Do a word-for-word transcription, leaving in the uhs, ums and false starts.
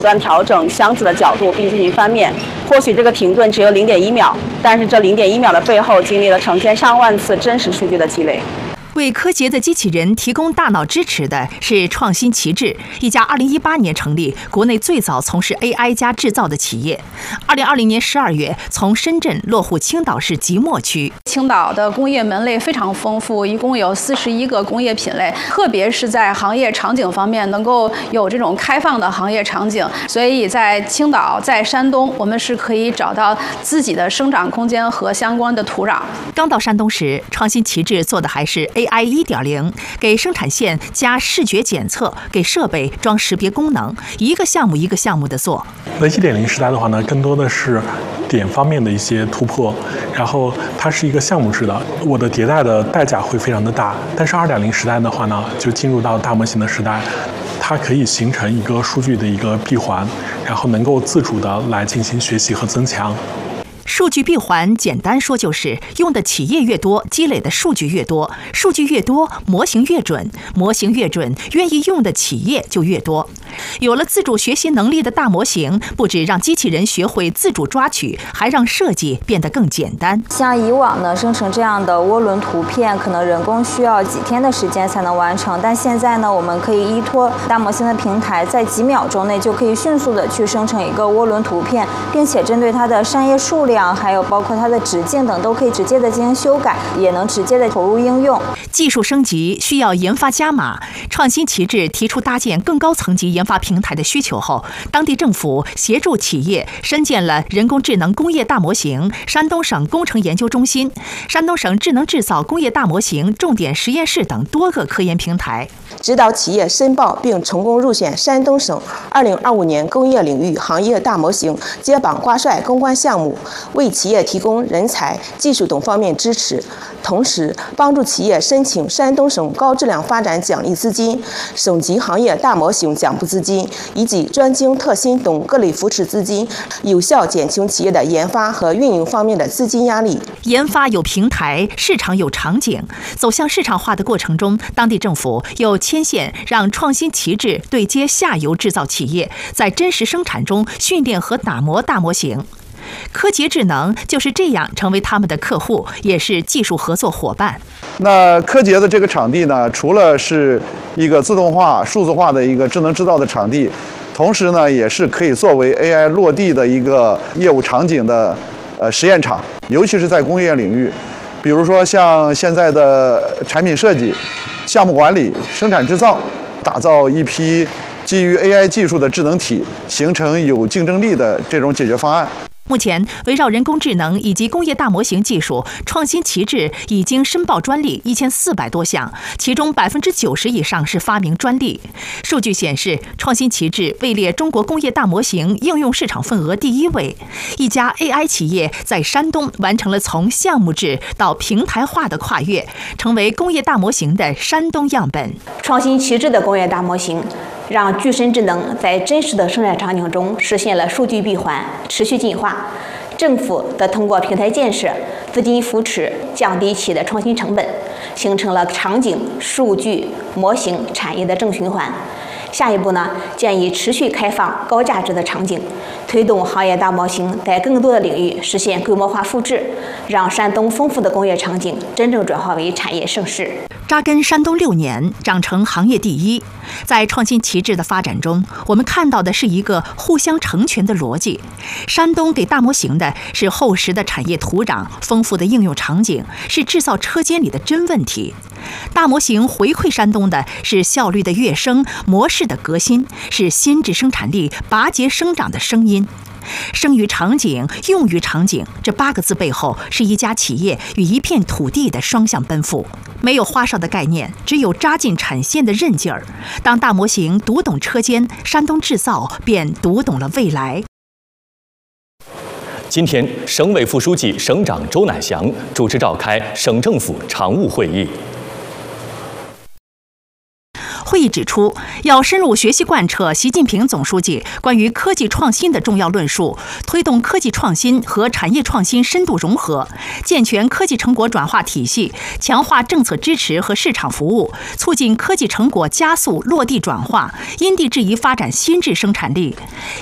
端调整箱子的角度并进行翻面。或许这个停顿只有零点一秒，但是这零点一秒的背后经历了成千上万次真实数据的积累。 为柯洁的机器人提供大脑支持的是创新旗帜，一家二零一八年成立、国内最早从事 A I 加制造的企业。二零二零年十二月，从深圳落户青岛市即墨区。 青岛的工业门类非常丰富，一共有四十一个工业品类，特别是在行业场景方面，能够有这种开放的行业场景。所以在青岛、在山东，我们是可以找到自己的生长空间和相关的土壤。 刚到山东时，创新旗帜做的还是 A I 一点零，给生产线加视觉检测，给设备装识别功能，一个项目一个项目的做。 那一点零时代的话呢，更多的是点方面的一些突破，然后它是一个项目制的，我的迭代的代价会非常的大。但是二点零时代的话呢，就进入到大模型的时代，它可以形成一个数据的一个闭环，然后能够自主的来进行学习和增强。 数据闭环简单说就是用的企业越多，积累的数据越多，数据越多，模型越准，模型越准，愿意用的企业就越多。有了自主学习能力的大模型，不止让机器人学会自主抓取，还让设计变得更简单。 像以往呢，生成这样的涡轮图片，可能人工需要几天的时间才能完成，但现在呢，我们可以依托大模型的平台，在几秒钟内就可以迅速的去生成一个涡轮图片，并且针对它的扇叶数量，还有包括它的直径等，都可以直接的进行修改，也能直接的投入应用。 技术升级需要研发加码，创新旗帜提出搭建更高层级研发平台的需求后，当地政府协助企业深建了人工智能工业大模型山东省工程研究中心、山东省智能制造工业大模型重点实验室等多个科研平台， 指导企业申报并成功入选山东省二零二五年工业领域行业大模型接榜挂帅攻关项目，为企业提供人才、技术等方面支持，同时帮助企业申请山东省高质量发展奖励资金、省级行业大模型奖补资金以及专精特新等各类扶持资金，有效减轻企业的研发和运营方面的资金压力。 研发有平台，市场有场景，走向市场化的过程中，当地政府又牵线让创新旗帜对接下游制造企业，在真实生产中训练和打磨大模型。柯洁智能就是这样成为他们的客户，也是技术合作伙伴。 那柯洁的这个场地呢，除了是一个自动化、数字化的一个智能制造的场地，同时呢，也是可以作为 A I 落地的一个业务场景的呃实验场，尤其是在工业领域，比如说像现在的产品设计、项目管理、生产制造，打造一批基于 A I 技术的智能体，形成有竞争力的这种解决方案。 目前，围绕人工智能以及工业大模型技术，创新旗帜已经申报专利一千四百多项，其中百分之九十以上是发明专利。数据显示，创新旗帜位列中国工业大模型应用市场份额第一位。一家 A I 企业在山东完成了从项目制到平台化的跨越，成为工业大模型的山东样本。 创新旗帜的工业大模型，让具身智能在真实的生产场景中实现了数据闭环、持续进化。政府则通过平台建设、资金扶持，降低企业的创新成本，形成了场景、数据、模型、产业的正循环。下一步呢，建议持续开放高价值的场景，推动行业大模型在更多的领域实现规模化复制，让山东丰富的工业场景真正转化为产业盛世。 扎根山东六年，长成行业第一。在创新旗帜的发展中，我们看到的是一个互相成全的逻辑。山东给大模型的是厚实的产业土壤、丰富的应用场景，是制造车间里的真问题。大模型回馈山东的是效率的跃升、模式的革新，是新质生产力拔节生长的声音。生于场景，用于场景，这八个字背后是一家企业与一片土地的双向奔赴。没有花哨的概念，只有扎进产线的韧劲儿。当大模型读懂车间，山东制造便读懂了未来。 今天，省委副书记、省长周乃祥主持召开省政府常务会议。 会议指出，要深入学习贯彻习近平总书记关于科技创新的重要论述，推动科技创新和产业创新深度融合，健全科技成果转化体系，强化政策支持和市场服务，促进科技成果加速落地转化，因地制宜发展新质生产力。